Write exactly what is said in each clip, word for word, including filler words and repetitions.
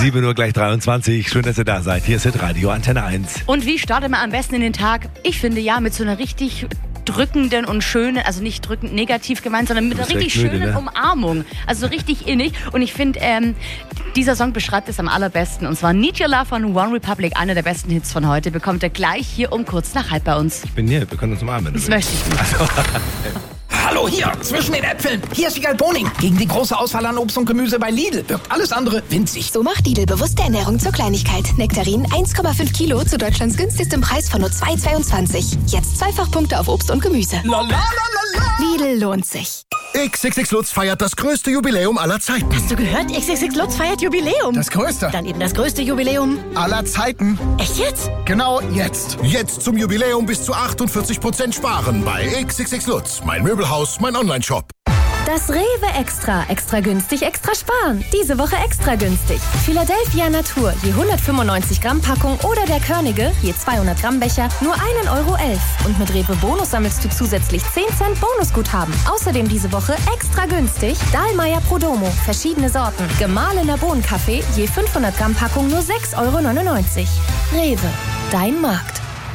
sieben Uhr gleich dreiundzwanzig. Schön, dass ihr da seid. Hier ist Radio Antenne eins. Und wie startet man am besten in den Tag? Ich finde ja mit so einer richtig drückenden und schönen, also nicht drückend negativ gemeint, sondern mit einer richtig müde, schönen ne? Umarmung. Also so richtig innig. Und ich finde, ähm, dieser Song beschreibt es am allerbesten. Und zwar Need Your Love von One Republic, einer der besten Hits von heute, bekommt er gleich hier um kurz nach halb bei uns. Ich bin hier, wir können uns umarmen. Das möchte ich nicht. Also, Hallo hier, zwischen den Äpfeln. Hier ist Wiegald Boning. Gegen die große Auswahl an Obst und Gemüse bei Lidl wirkt alles andere winzig. So macht Lidl bewusste Ernährung zur Kleinigkeit. Nektarinen eins Komma fünf Kilo zu Deutschlands günstigstem Preis von nur zwei Komma zweiundzwanzig. Jetzt Zweifachpunkte auf Obst und Gemüse. La, la, la, la, la. Lidl lohnt sich. X X X Lutz feiert das größte Jubiläum aller Zeiten. Hast du gehört? X X X Lutz feiert Jubiläum. Das größte Dann eben das größte Jubiläum. aller Zeiten. Echt jetzt? Genau jetzt. Jetzt zum Jubiläum bis zu achtundvierzig Prozent sparen bei X X X Lutz. Mein Möbelhaus, mein Onlineshop. Das Rewe Extra. Extra günstig, extra sparen. Diese Woche extra günstig. Philadelphia Natur, je hundertfünfundneunzig Gramm Packung oder der Körnige, je zweihundert Gramm Becher, nur ein Euro elf. Und mit Rewe Bonus sammelst du zusätzlich zehn Cent Bonusguthaben. Außerdem diese Woche extra günstig Dahlmeier Prodomo, verschiedene Sorten. Gemahlener Bohnenkaffee, je fünfhundert Gramm Packung nur sechs Euro neunundneunzig. Rewe, dein Markt.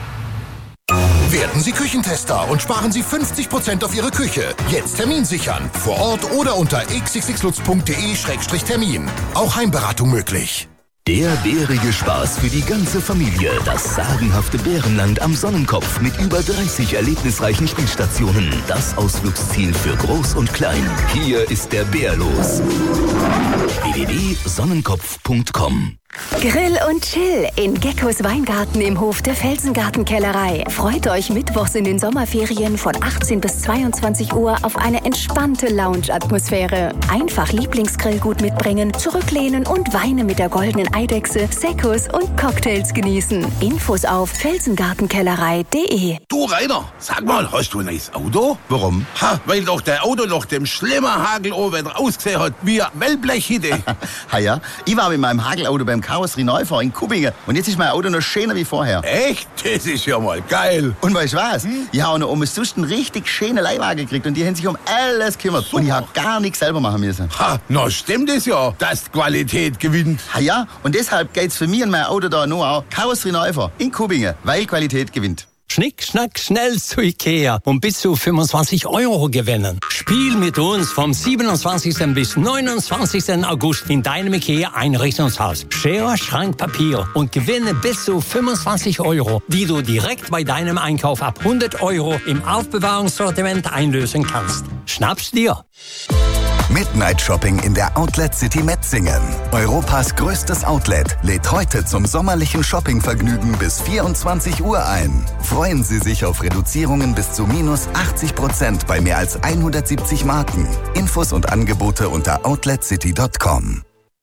Werden Sie Küchentester und sparen Sie fünfzig Prozent auf Ihre Küche. Jetzt Termin sichern. Vor Ort oder unter x x x lutz punkt de Schrägstrich Termin. Auch Heimberatung möglich. Der bärige Spaß für die ganze Familie. Das sagenhafte Bärenland am Sonnenkopf mit über dreißig erlebnisreichen Spielstationen. Das Ausflugsziel für Groß und Klein. Hier ist der Bär los. w w w punkt sonnenkopf punkt com Grill und Chill in Geckos Weingarten im Hof der Felsengartenkellerei. Freut euch mittwochs in den Sommerferien von achtzehn bis zweiundzwanzig Uhr auf eine entspannte Lounge-Atmosphäre. Einfach Lieblingsgrillgut mitbringen, zurücklehnen und Weine mit der goldenen Eidechse, Seccos und Cocktails genießen. Infos auf felsengartenkellerei punkt de. Du Rainer, sag mal, hast du ein neues Auto? Warum? Ha, weil doch der Auto nach dem schlimmen Hagelohrwetter ausgesehen hat wie ein Wellblechhütte. Ha ja, ich war mit meinem Hagelauto beim Karosserie-Neufahrt in Kubbingen und jetzt ist mein Auto noch schöner wie vorher. Echt? Das ist ja mal geil. Und weißt du was? Hm? Ich habe noch um einen richtig schönen Leihwagen gekriegt und die haben sich um alles gekümmert. Super. Und ich habe gar nichts selber machen müssen. Ha, na stimmt es ja, dass die Qualität gewinnt. Ha ja, und deshalb geht's für mich und mein Auto da nur auch Karosserie-Neufahrt in Kubbingen, weil Qualität gewinnt. Schnick, schnack, schnell zu Ikea und bis zu fünfundzwanzig Euro gewinnen. Spiel mit uns vom siebenundzwanzigsten bis neunundzwanzigsten August in deinem Ikea-Einrichtungshaus. Schere, Schrank, Papier und gewinne bis zu fünfundzwanzig Euro, die du direkt bei deinem Einkauf ab hundert Euro im Aufbewahrungssortiment einlösen kannst. Schnapp's dir! Midnight Shopping in der Outlet City Metzingen. Europas größtes Outlet lädt heute zum sommerlichen Shoppingvergnügen bis vierundzwanzig Uhr ein. Freuen Sie sich auf Reduzierungen bis zu minus achtzig Prozent bei mehr als hundertsiebzig Marken. Infos und Angebote unter outlet city punkt com.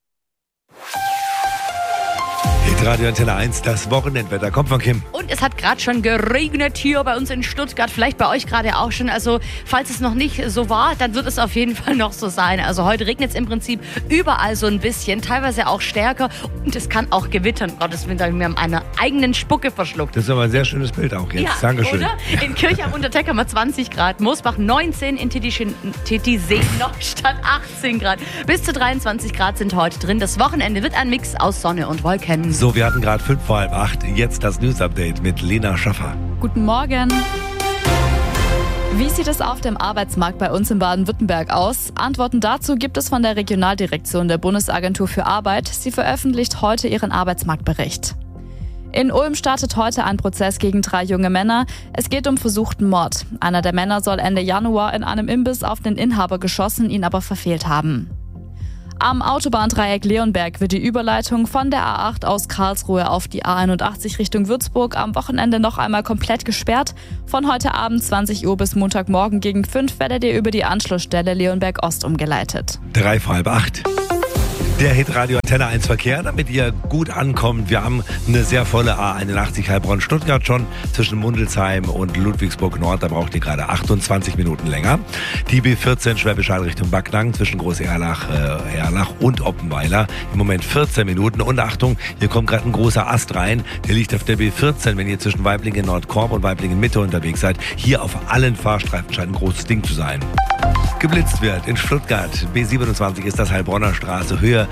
Radio Antenne eins, das Wochenendwetter. Kommt von Kim. Und es hat gerade schon geregnet hier bei uns in Stuttgart. Vielleicht bei euch gerade auch schon. Also falls es noch nicht so war, dann wird es auf jeden Fall noch so sein. Also heute regnet es im Prinzip überall so ein bisschen. Teilweise auch stärker. Und es kann auch gewittern. Gottes Willen, wir haben eine eigenen Spucke verschluckt. Das ist aber ein sehr schönes Bild auch jetzt. Ja, Dankeschön. oder? In Kirch am Unterteck haben wir zwanzig Grad. Moosbach neunzehn. In Titisee-Neustadt achtzehn Grad. Bis zu dreiundzwanzig Grad sind heute drin. Das Wochenende wird ein Mix aus Sonne und Wolken. So, wir hatten gerade fünf vor halb acht. Jetzt das News-Update mit Lena Schaffer. Guten Morgen. Wie sieht es auf dem Arbeitsmarkt bei uns in Baden-Württemberg aus? Antworten dazu gibt es von der Regionaldirektion der Bundesagentur für Arbeit. Sie veröffentlicht heute ihren Arbeitsmarktbericht. In Ulm startet heute ein Prozess gegen drei junge Männer. Es geht um versuchten Mord. Einer der Männer soll Ende Januar in einem Imbiss auf den Inhaber geschossen, ihn aber verfehlt haben. Am Autobahndreieck Leonberg wird die Überleitung von der A acht aus Karlsruhe auf die A einundachtzig Richtung Würzburg am Wochenende noch einmal komplett gesperrt. Von heute Abend zwanzig Uhr bis Montagmorgen gegen fünf werdet ihr über die Anschlussstelle Leonberg Ost umgeleitet. Drei vor halb acht. Der Hitradio Antenne eins Verkehr, damit ihr gut ankommt. Wir haben eine sehr volle A einundachtzig Heilbronn-Stuttgart schon zwischen Mundelsheim und Ludwigsburg-Nord. Da braucht ihr gerade achtundzwanzig Minuten länger. Die B vierzehn Schwäbisch Hall Richtung Backnang zwischen Groß-Erlach äh, Erlach und Oppenweiler. Im Moment vierzehn Minuten. Und Achtung, hier kommt gerade ein großer Ast rein. Der liegt auf der B vierzehn, wenn ihr zwischen Weiblingen-Nordkorb und Weiblingen-Mitte unterwegs seid. Hier auf allen Fahrstreifen scheint ein großes Ding zu sein. Geblitzt wird in Stuttgart. B siebenundzwanzig ist das Heilbronner Straße, Höhe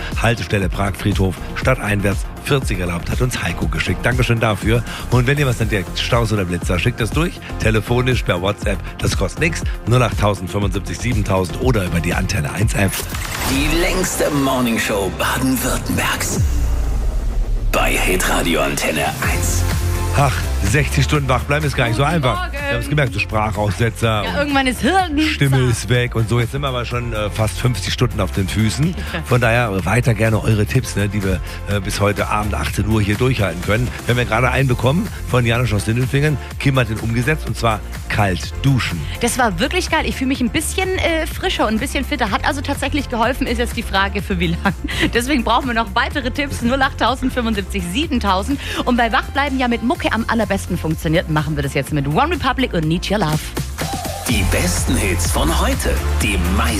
Haltestelle Prag-Friedhof, stadteinwärts, vierzig erlaubt, hat uns Heiko geschickt. Dankeschön dafür. Und wenn ihr was entdeckt, Staus oder Blitzer, schickt das durch, telefonisch, per WhatsApp, das kostet nichts, null acht fünfundsiebzig siebentausend oder über die Antenne eins App. Die längste Morningshow Baden-Württembergs. Bei Hitradio Antenne eins. Ach, sechzig Stunden wach bleiben ist gar nicht so einfach. Morgen. Wir haben es gemerkt, so Sprachaussetzer. Ja, irgendwann ist Hirn. Stimme ist weg und so. Jetzt sind wir aber schon äh, fast fünfzig Stunden auf den Füßen. Von daher weiter gerne eure Tipps, ne, die wir äh, bis heute Abend achtzehn Uhr hier durchhalten können. Wir haben ja gerade einen bekommen von Janusz aus Sindelfingen. Kim hat den umgesetzt und zwar kalt duschen. Das war wirklich geil. Ich fühle mich ein bisschen äh, frischer und ein bisschen fitter. Hat also tatsächlich geholfen, ist jetzt die Frage, für wie lang. Deswegen brauchen wir noch weitere Tipps. null acht fünfundsiebzig siebentausend. Und bei Wachbleiben ja mit Mucke am allerbesten funktioniert, machen wir das jetzt mit One Republic und Need Your Love. Die besten Hits von heute. Die meisten